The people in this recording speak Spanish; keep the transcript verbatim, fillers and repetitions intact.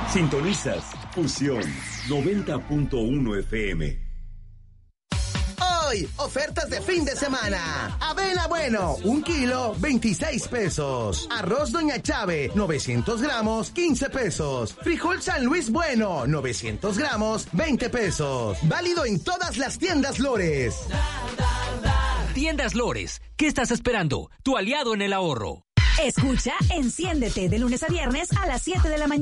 Sintonizas Fusión noventa punto uno F M. Hoy, ofertas de fin de semana. Avena Bueno, un kilo, veintiséis pesos. Arroz Doña Chave, novecientos gramos, quince pesos. Frijol San Luis Bueno, novecientos gramos, veinte pesos. Válido en todas las tiendas Lores. Tiendas Lores, ¿qué estás esperando? Tu aliado en el ahorro. Escucha Enciéndete de lunes a viernes a las siete de la mañana.